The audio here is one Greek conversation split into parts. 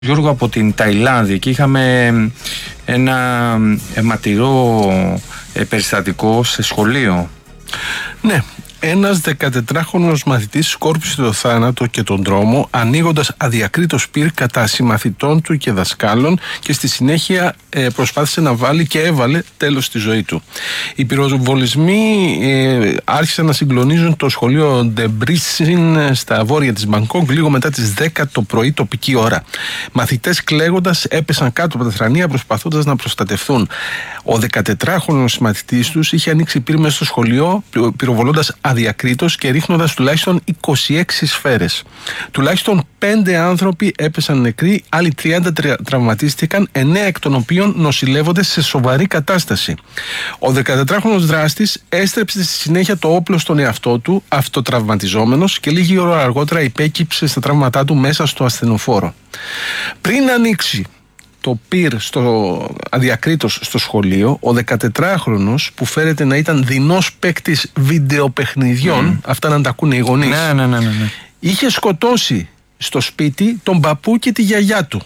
Γιώργο, από την Ταϊλάνδη, και είχαμε ένα αιματηρό περιστατικό σε σχολείο. Ναι, ένας 14χρονος μαθητής σκόρπισε το θάνατο και τον τρόμο ανοίγοντας αδιακρίτως πυρ κατά συμμαθητών του και δασκάλων και στη συνέχεια προσπάθησε να βάλει και έβαλε τέλος στη ζωή του. Οι πυροβολισμοί άρχισαν να συγκλονίζουν το σχολείο Ντεμπρίσιν στα βόρεια της Μπανκόκ λίγο μετά τις 10 το πρωί τοπική ώρα. Μαθητές κλαίγοντας έπεσαν κάτω από τα θρανία προσπαθώντας να προστατευθούν. Ο 14χρονος μαθητής τους είχε ανοίξει πυρ μέσα στο σχολείο πυροβολώντας αδιακρίτως και ρίχνοντας τουλάχιστον 26 σφαίρες. Τουλάχιστον 5 άνθρωποι έπεσαν νεκροί, άλλοι 30 τραυματίστηκαν, 9 εκ των οποίων νοσηλεύονται σε σοβαρή κατάσταση. Ο 14χρονος δράστης έστρεψε στη συνέχεια το όπλο στον εαυτό του, αυτοτραυματιζόμενος, και λίγη ώρα αργότερα υπέκυψε στα τραύματά του μέσα στο ασθενοφόρο. Πριν ανοίξει το πυρ αδιακρίτως στο σχολείο, ο 14χρονος, που φέρεται να ήταν δεινός παίκτης βιντεοπαιχνιδιών, αυτά να τα ακούνε οι γονείς, είχε σκοτώσει στο σπίτι τον παππού και τη γιαγιά του.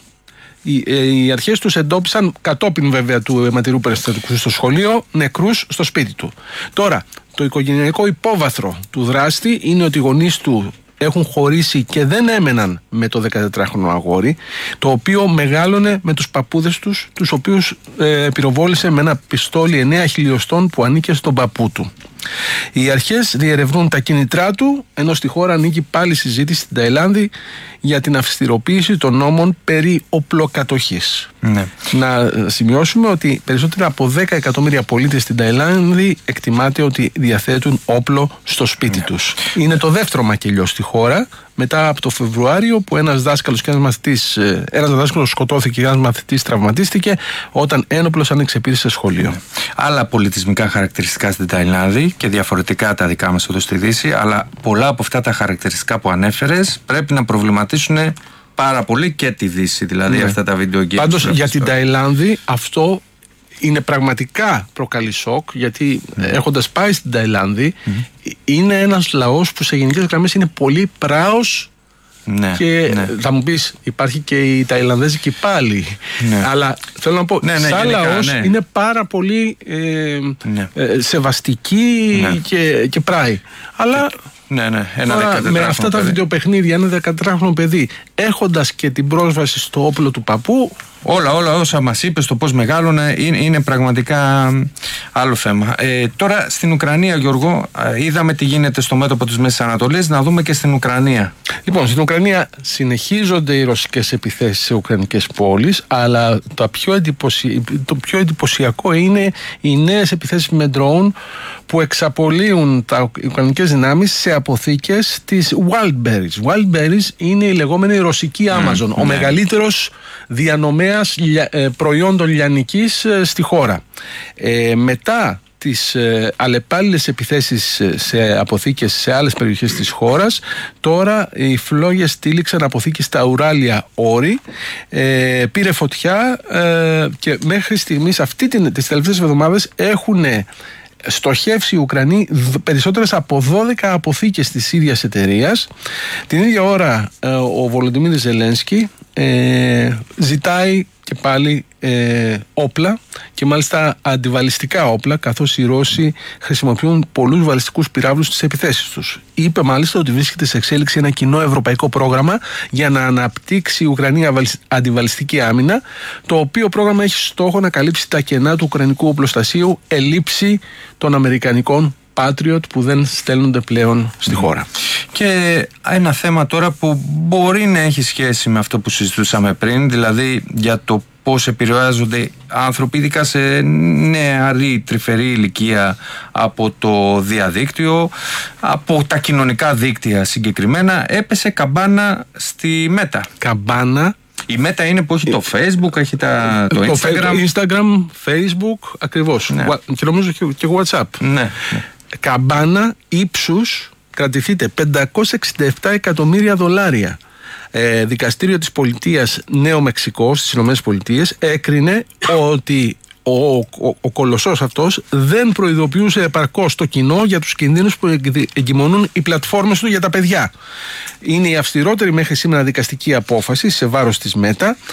Οι αρχές τους εντόπισαν, κατόπιν βέβαια του αιματηρού περιστατικού στο σχολείο, νεκρούς στο σπίτι του. Τώρα, το οικογενειακό υπόβαθρο του δράστη είναι ότι οι γονείς του έχουν χωρίσει και δεν έμεναν με το 14χρονο αγόρι, το οποίο μεγάλωνε με τους παππούδες τους, τους οποίους πυροβόλησε με ένα πιστόλι 9 χιλιοστών που ανήκε στον παππού του. Οι αρχές διερευνούν τα κίνητρά του, ενώ στη χώρα ανήκει πάλι συζήτηση στην Ταϊλάνδη για την αυστηροποίηση των νόμων περί οπλοκατοχής. Ναι. Να σημειώσουμε ότι περισσότερα από 10 εκατομμύρια πολίτες στην Ταϊλάνδη εκτιμάται ότι διαθέτουν όπλο στο σπίτι τους. Είναι το δεύτερο μακελιό στη χώρα, μετά από το Φεβρουάριο, που ένας δάσκαλος και ένας μαθητής, ένας δάσκαλος σκοτώθηκε και ένας μαθητής τραυματίστηκε όταν ένοπλος άνοιξε πυρ σε σχολείο. Άλλα πολιτισμικά χαρακτηριστικά στην Ταϊλάνδη και διαφορετικά τα δικά μας εδώ στη Δύση, αλλά πολλά από αυτά τα χαρακτηριστικά που ανέφερες πρέπει να προβληματίσουν πάρα πολύ και τη Δύση, δηλαδή αυτά τα βίντεο games. Πάντως για την Ταϊλάνδη αυτό είναι πραγματικά προκαλεί σοκ, γιατί έχοντας πάει στην Ταϊλάνδη είναι ένας λαός που σε γενικές γραμμές είναι πολύ πράος. Και θα μου πεις, υπάρχει και η Ταϊλανδέζικη πάλι, αλλά θέλω να πω, σαν λαός είναι πάρα πολύ σεβαστική και πράη. Αλλά με αυτά τα βιντεοπαιχνίδια, ένα 14χρονο παιδί έχοντας και την πρόσβαση στο όπλο του παππού, όλα όσα μας είπες, το πώς μεγάλωνε, είναι πραγματικά άλλο θέμα. Τώρα στην Ουκρανία, Γιώργο, είδαμε τι γίνεται στο μέτωπο της Μέσης Ανατολής, να δούμε και στην Ουκρανία. Λοιπόν, στην Ουκρανία συνεχίζονται οι ρωσικές επιθέσεις σε ουκρανικές πόλεις, αλλά το πιο εντυπωσιακό είναι οι νέες επιθέσεις με ντρόουν που εξαπολύουν τα ουκρανικές δυνάμεις σε αποθήκες της Wildberries. Wildberries είναι η λεγόμενη ρωσική Amazon, ο μεγαλύτερος διανομέας προϊόντων λιανικής στη χώρα. Μετά τις αλλεπάλληλες επιθέσεις σε αποθήκες σε άλλες περιοχές της χώρας, τώρα οι φλόγες στήλιξαν αποθήκες στα Ουράλια Όρη, πήρε φωτιά και μέχρι στιγμής τις τελευταίες εβδομάδες έχουν στοχεύσει οι Ουκρανοί περισσότερες από 12 αποθήκες της ίδιας εταιρείας. Την ίδια ώρα ο Βολοντιμίρ Ζελένσκι ζητάει και πάλι όπλα, και μάλιστα αντιβαλιστικά όπλα, καθώς οι Ρώσοι χρησιμοποιούν πολλούς βαλιστικούς πυράβλους στις επιθέσεις τους. Είπε μάλιστα ότι βρίσκεται σε εξέλιξη ένα κοινό ευρωπαϊκό πρόγραμμα για να αναπτύξει η Ουκρανία αντιβαλιστική άμυνα, το οποίο πρόγραμμα έχει στόχο να καλύψει τα κενά του ουκρανικού οπλοστασίου ελήψη των αμερικανικών Patriot που δεν στέλνονται πλέον στη χώρα. Και ένα θέμα τώρα που μπορεί να έχει σχέση με αυτό που συζητούσαμε πριν, δηλαδή για το πώς επηρεάζονται άνθρωποι, ειδικά σε νεαρή τρυφερή ηλικία, από το διαδίκτυο, από τα κοινωνικά δίκτυα συγκεκριμένα. Έπεσε καμπάνα στη Μέτα. Καμπάνα. Η Μέτα είναι που έχει το Facebook, έχει το Instagram, Facebook, ακριβώς. Και νομίζω και WhatsApp. Καμπάνα ύψους, κρατηθείτε, $567 εκατομμύρια. Δικαστήριο της πολιτείας Νέο Μεξικό στις ΗΠΑ έκρινε ότι ο κολοσσός αυτός δεν προειδοποιούσε επαρκώς το κοινό για τους κινδύνους που εγκυμονούν οι πλατφόρμες του για τα παιδιά. Είναι η αυστηρότερη μέχρι σήμερα δικαστική απόφαση σε βάρος της Μέτα,